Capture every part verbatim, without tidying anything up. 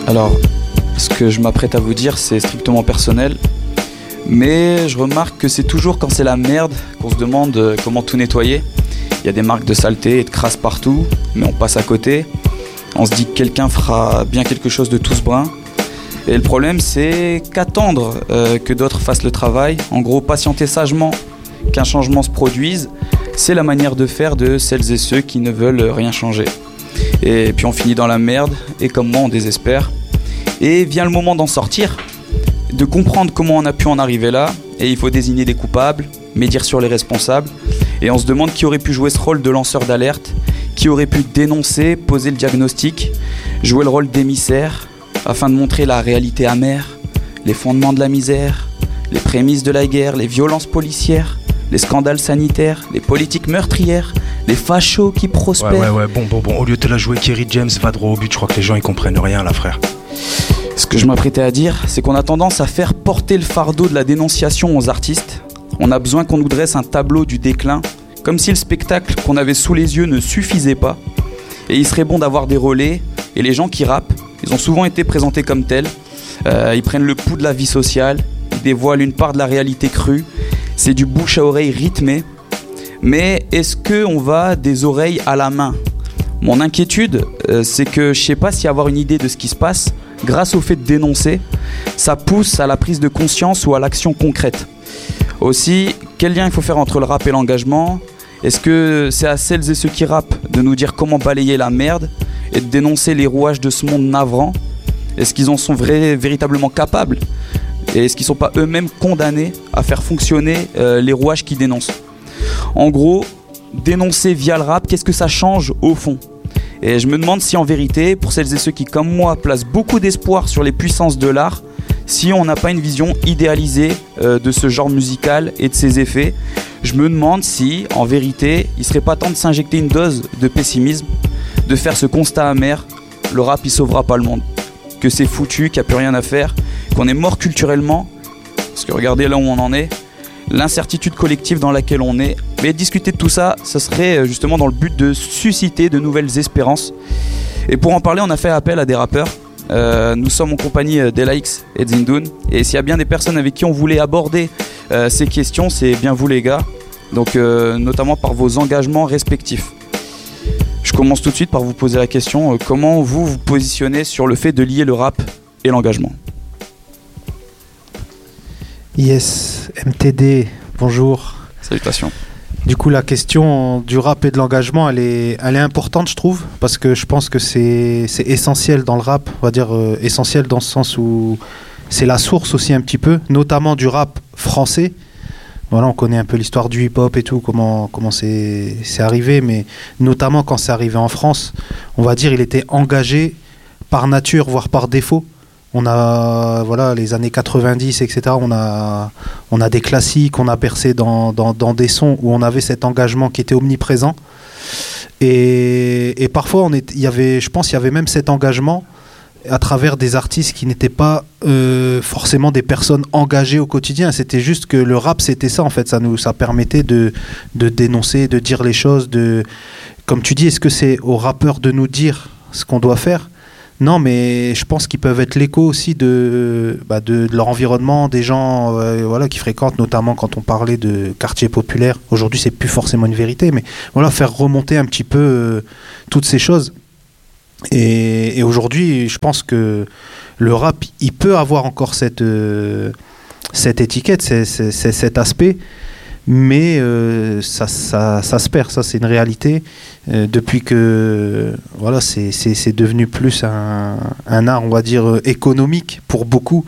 Alors, ce que je m'apprête à vous dire, c'est strictement personnel. Mais je remarque que c'est toujours quand c'est la merde qu'on se demande comment tout nettoyer. Il y a des marques de saleté et de crasse partout, mais on passe à côté. On se dit que quelqu'un fera bien quelque chose de tout ce brin. Et le problème, c'est qu'attendre euh, que d'autres fassent le travail, en gros patienter sagement qu'un changement se produise, c'est la manière de faire de celles et ceux qui ne veulent rien changer. Et puis on finit dans la merde, et comme moi on désespère. Et vient le moment d'en sortir, de comprendre comment on a pu en arriver là, et il faut désigner des coupables, médire sur les responsables, et on se demande qui aurait pu jouer ce rôle de lanceur d'alerte, qui aurait pu dénoncer, poser le diagnostic, jouer le rôle d'émissaire, afin de montrer la réalité amère, les fondements de la misère, les prémices de la guerre, les violences policières, les scandales sanitaires, les politiques meurtrières, les fachos qui prospèrent. Ouais, ouais, ouais, bon, bon, bon, au lieu de te la jouer Kerry James, va droit au but, je crois que les gens ils comprennent rien là, frère. Ce que je m'apprêtais à dire, c'est qu'on a tendance à faire porter le fardeau de la dénonciation aux artistes. On a besoin qu'on nous dresse un tableau du déclin, comme si le spectacle qu'on avait sous les yeux ne suffisait pas. Et il serait bon d'avoir des relais, et les gens qui rappent, ils ont souvent été présentés comme tels. Euh, ils prennent le pouls de la vie sociale, ils dévoilent une part de la réalité crue. C'est du bouche à oreille rythmé. Mais est-ce qu'on va des oreilles à la main ? Mon inquiétude, euh, c'est que je sais pas si avoir une idée de ce qui se passe, grâce au fait de dénoncer, ça pousse à la prise de conscience ou à l'action concrète. Aussi, quel lien il faut faire entre le rap et l'engagement ? Est-ce que c'est à celles et ceux qui rappent de nous dire comment balayer la merde et de dénoncer les rouages de ce monde navrant ? Est-ce qu'ils en sont vrais, véritablement capables ? Et est-ce qu'ils ne sont pas eux-mêmes condamnés à faire fonctionner euh, les rouages qu'ils dénoncent ? En gros, dénoncer via le rap, qu'est-ce que ça change au fond ? Et je me demande si en vérité, pour celles et ceux qui comme moi placent beaucoup d'espoir sur les puissances de l'art, si on n'a pas une vision idéalisée euh, de ce genre musical et de ses effets, je me demande si, en vérité, il serait pas temps de s'injecter une dose de pessimisme, de faire ce constat amer, le rap il sauvera pas le monde, que c'est foutu, qu'il n'y a plus rien à faire, qu'on est mort culturellement, parce que regardez là où on en est, l'incertitude collective dans laquelle on est. Mais discuter de tout ça, ça serait justement dans le but de susciter de nouvelles espérances. Et pour en parler, on a fait appel à des rappeurs. Euh, nous sommes en compagnie d'Elaix et Zindoun. Et s'il y a bien des personnes avec qui on voulait aborder euh, ces questions, c'est bien vous les gars. Donc euh, notamment par vos engagements respectifs. Je commence tout de suite par vous poser la question, euh, comment vous vous positionnez sur le fait de lier le rap et l'engagement ? Yes, M T D, bonjour. Salutations. Du coup, la question du rap et de l'engagement, elle est, elle est importante, je trouve, parce que je pense que c'est, c'est essentiel dans le rap, on va dire euh, essentiel dans ce sens où c'est la source aussi un petit peu, notamment du rap français. Voilà, on connaît un peu l'histoire du hip-hop et tout, comment, comment c'est, c'est arrivé, mais notamment quand c'est arrivé en France, on va dire il était engagé par nature, voire par défaut. On a, voilà, les années quatre-vingt-dix, et cetera, on a, on a des classiques, on a percé dans, dans, dans des sons où on avait cet engagement qui était omniprésent. Et, et parfois, on est, il y avait, je pense qu'il y avait même cet engagement à travers des artistes qui n'étaient pas euh, forcément des personnes engagées au quotidien. C'était juste que le rap, c'était ça, en fait. Ça nous ça permettait de, de dénoncer, de dire les choses. De, comme tu dis, est-ce que c'est aux rappeurs de nous dire ce qu'on doit faire ? Non, mais je pense qu'ils peuvent être l'écho aussi de, bah de, de leur environnement, des gens euh, voilà, qui fréquentent, notamment quand on parlait de quartier populaire. Aujourd'hui, c'est plus forcément une vérité, mais voilà, faire remonter un petit peu euh, toutes ces choses. Et, et aujourd'hui, je pense que le rap, il peut avoir encore cette, euh, cette étiquette, c'est, c'est, c'est cet aspect, mais euh, ça, ça, ça se perd, ça c'est une réalité. Euh, depuis que voilà, c'est, c'est, c'est devenu plus un, un art, on va dire, économique pour beaucoup.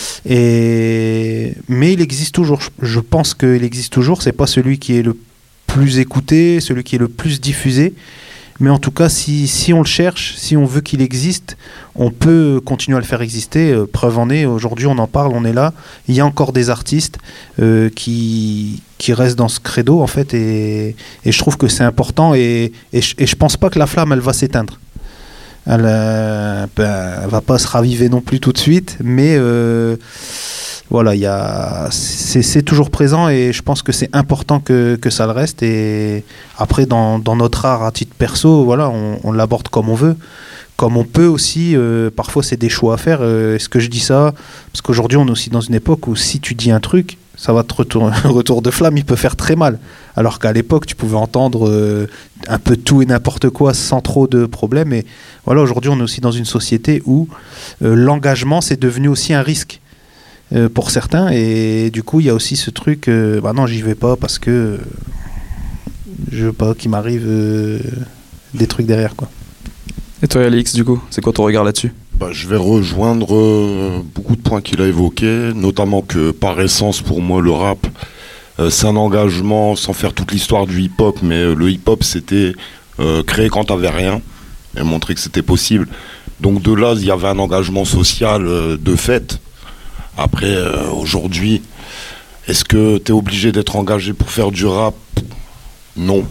Et, mais il existe toujours, je pense qu'il existe toujours, c'est pas celui qui est le plus écouté, celui qui est le plus diffusé. Mais en tout cas, si, si on le cherche, si on veut qu'il existe, on peut continuer à le faire exister. Euh, preuve en est, aujourd'hui on en parle, on est là. Il y a encore des artistes euh, qui, qui restent dans ce credo, en fait, et, et je trouve que c'est important. Et, et, je, et je pense pas que la flamme, elle va s'éteindre. Elle, euh, ben, elle va pas se raviver non plus tout de suite, mais euh, voilà, y a, c'est, c'est toujours présent et je pense que c'est important que, que ça le reste. Et après, dans, dans notre art à titre perso, voilà, on, on l'aborde comme on veut. comme on peut aussi, euh, parfois c'est des choix à faire. Euh, est-ce que je dis ça parce qu'aujourd'hui on est aussi dans une époque où si tu dis un truc, ça va te retourner, retour de flamme, il peut faire très mal. Alors qu'à l'époque, tu pouvais entendre euh, un peu tout et n'importe quoi sans trop de problèmes. Et voilà, aujourd'hui, on est aussi dans une société où euh, l'engagement, c'est devenu aussi un risque euh, pour certains. Et du coup, il y a aussi ce truc, euh, bah non, j'y vais pas parce que euh, je veux pas qu'il m'arrive euh, des trucs derrière, quoi. Et toi, Alix, du coup, c'est quoi ton regard là-dessus ? Bah, je vais rejoindre euh, beaucoup de points qu'il a évoqués, notamment que par essence, pour moi, le rap, euh, c'est un engagement, sans faire toute l'histoire du hip-hop, mais euh, le hip-hop, c'était euh, créé quand t'avais rien, et montrer que c'était possible. Donc de là, il y avait un engagement social euh, de fait. Après, euh, aujourd'hui, est-ce que t'es obligé d'être engagé pour faire du rap ? Non.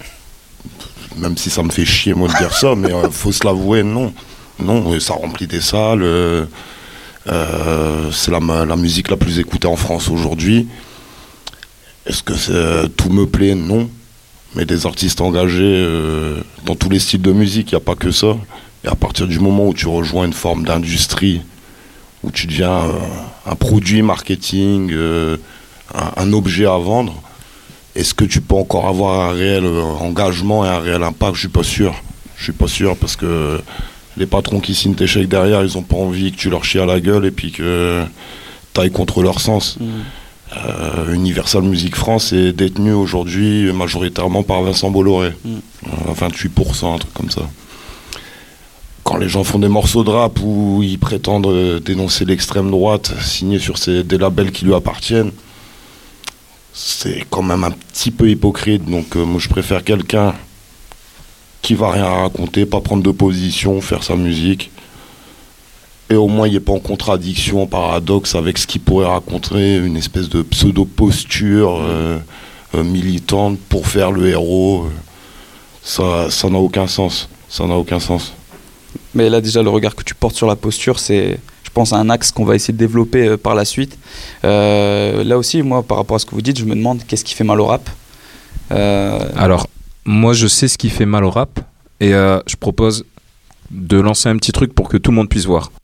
Même si ça me fait chier, moi, de dire ça, mais euh, faut se l'avouer, non. Non, ça remplit des salles, euh, euh, c'est la, la musique la plus écoutée en France aujourd'hui. Est-ce que c'est, tout me plaît ? Non. Mais des artistes engagés euh, dans tous les styles de musique, il n'y a pas que ça. Et à partir du moment où tu rejoins une forme d'industrie, où tu deviens euh, un produit marketing, euh, un, un objet à vendre, est-ce que tu peux encore avoir un réel euh, engagement et un réel impact ? Je suis pas sûr. Je suis pas sûr parce que les patrons qui signent tes chèques derrière, ils ont pas envie que tu leur chies à la gueule et puis que t'ailles contre leur sens. Mmh. Euh, Universal Music France est détenu aujourd'hui majoritairement par Vincent Bolloré. Mmh. Euh, vingt-huit pour cent, un truc comme ça. Quand les gens font des morceaux de rap où ils prétendent dénoncer l'extrême droite, signés sur ces, des labels qui lui appartiennent, c'est quand même un petit peu hypocrite. Donc euh, moi je préfère quelqu'un qui va rien raconter, pas prendre de position, faire sa musique. Et au moins il n'est pas en contradiction, en paradoxe avec ce qu'il pourrait raconter, une espèce de pseudo-posture euh, euh, militante pour faire le héros. Ça, ça n'a aucun sens. Ça n'a aucun sens. Mais là déjà le regard que tu portes sur la posture, c'est, je pense, un axe qu'on va essayer de développer euh, par la suite. Euh, là aussi, moi, par rapport à ce que vous dites, je me demande qu'est-ce qui fait mal au rap. Euh... Alors, moi, je sais ce qui fait mal au rap et euh, je propose de lancer un petit truc pour que tout le monde puisse voir.